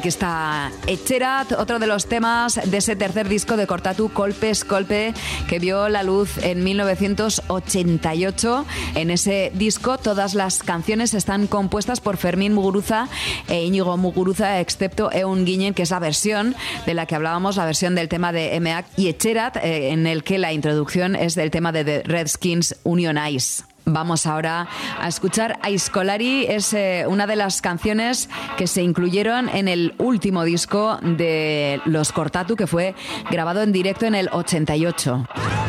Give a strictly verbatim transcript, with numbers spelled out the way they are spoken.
Aquí está Etxerat, otro de los temas de ese tercer disco de Kortatu, Kolpez Kolpe, que vio la luz en mil novecientos ochenta y ocho. En ese disco todas las canciones están compuestas por Fermín Muguruza e Íñigo Muguruza, excepto Eun Guiñen, que es la versión de la que hablábamos, la versión del tema de M A C y Etxerat, eh, en el que la introducción es del tema de The Redskins, Union Ice. Vamos ahora a escuchar Aizkolari, es eh, una de las canciones que se incluyeron en el último disco de los Kortatu, que fue grabado en directo en el ochenta y ocho.